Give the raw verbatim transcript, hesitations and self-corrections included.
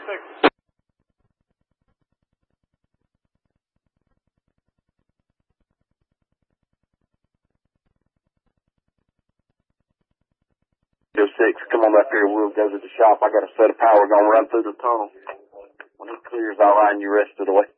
six. Six, come on up here. We'll go to the shop. I got a set of power going to run through the tunnel. When it clears, I'll line you rest of the way.